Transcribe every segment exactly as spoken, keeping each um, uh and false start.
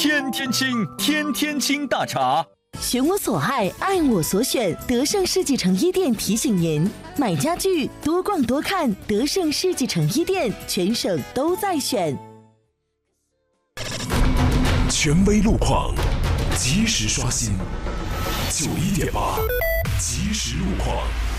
天天清，天天清大茶。 选我所爱，爱我所选。德胜世纪城一店提醒您：买家具多逛多看，德胜世纪城一店，全省都在选。 权威路况，及时刷新。九一点八，及时路况。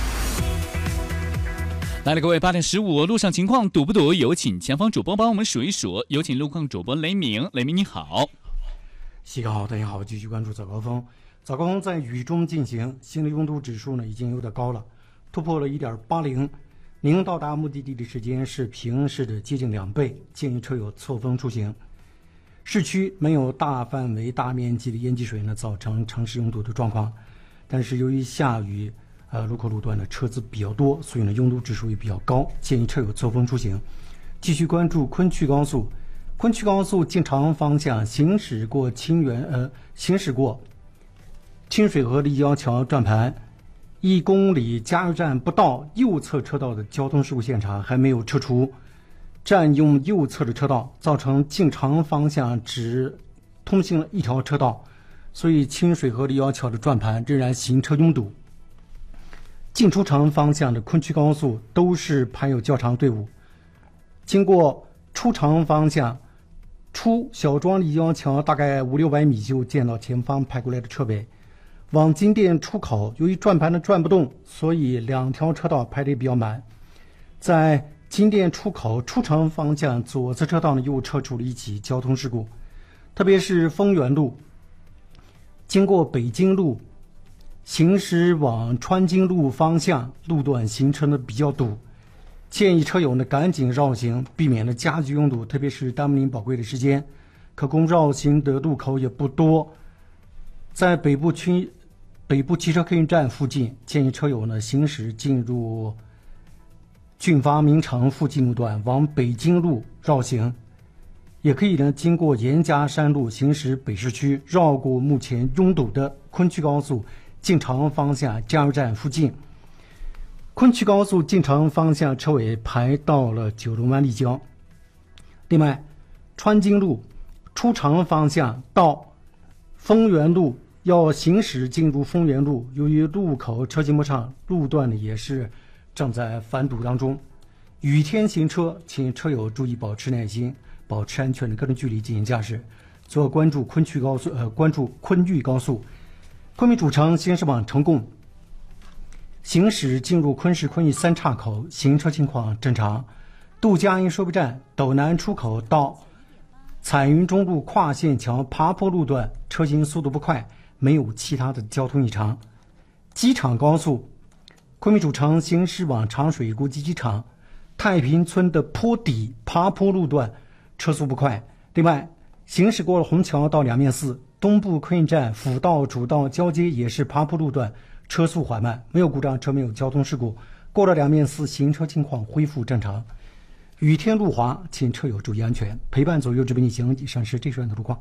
来了，各位，八点十五，路上情况堵不堵？有请前方主播帮我们数一数。有请路况主播雷鸣，雷鸣你好。 西哥好，大家好，继续关注早高峰。早高峰在雨中进行，行李温度指数呢已经有点高了，突破了 一点八零， 您到达目的地的时间是平时的接近两倍，建议车友错峰出行。市区没有大范围大面积的淹积水呢造成城市拥堵的状况，但是由于下雨，呃，路口路段的车子比较多，所以呢拥堵指数也比较高，建议车友错峰出行。继续关注昆曲高速，昆曲高速进长方向行驶过清源呃行驶过清水河立交桥转盘一公里加油站不到，右侧车道的交通事故现场还没有撤除，占用右侧的车道，造成进长方向只通行了一条车道，所以清水河立交桥的转盘仍然行车拥堵。进出长方向的昆曲高速都是排有较长队伍，经过出长方向出小庄立交桥大概五六百米就见到前方排过来的车尾，往金店出口由于转盘的转不动，所以两条车道排得比较满。在金店出口出长方向左侧车道呢又撤出了一起交通事故，特别是丰原路经过北京路行驶往川津路方向路段行车呢比较堵，建议车友呢赶紧绕行，避免了加剧拥堵，特别是耽误您宝贵的时间。可供绕行的路口也不多，在北部区北部汽车客运站附近，建议车友呢行驶进入俊发名城附近路段往北京路绕行，也可以呢经过严家山路行驶北市区，绕过目前拥堵的昆曲高速进长方向加油站附近。昆曲高速进长方向车尾排到了九龙湾立交。另外，川津路出长方向到丰原路要行驶进入丰原路，由于路口车进不上，路段呢也是正在繁堵当中。雨天行车，请车友注意保持耐心，保持安全的个人距离进行驾驶。最后关注昆曲高速，呃，关注昆玉高速。昆明主城先是往成贡行驶进入昆市昆玉三岔口，行车情况正常。杜家营收费站斗南出口到彩云中路跨线桥爬坡路段车行速度不快，没有其他的交通异常。机场高速昆明主城行驶往长水国际机场太平村的坡底爬坡路段车速不快。另外，行驶过了虹桥到两面寺东部客运站辅道主道交接也是爬坡路段，车速缓慢，没有故障车，没有交通事故。过了两面寺，行车情况恢复正常。雨天路滑，请车友注意安全。陪伴左右直奔逆行，以上是这段的路况。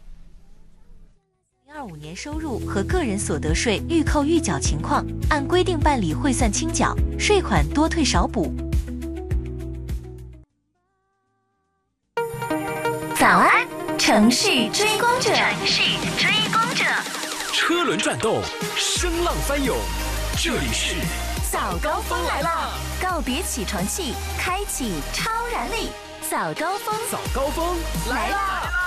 二零二五年收入和个人所得税预扣预缴情况，按规定办理汇算清缴，税款多退少补。 早安，城市追光者， 城市追光者， 车轮转动，声浪翻涌，这里是早高峰来了，告别起床气，开启超燃力，早高峰， 早高峰来啦！